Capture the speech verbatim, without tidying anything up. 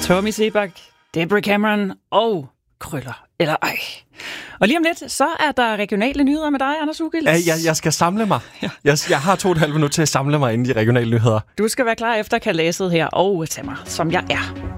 Tommy Sebak, Deborah Cameron og krøller eller ej. Og lige om lidt, så er der regionale nyheder med dig, Anders Ugilt. Ja, jeg, jeg skal samle mig. Ja. Jeg, jeg har to og et halvt minut til at samle mig inden de regionale nyheder. Du skal være klar efter kalaset her og tage mig, som jeg er.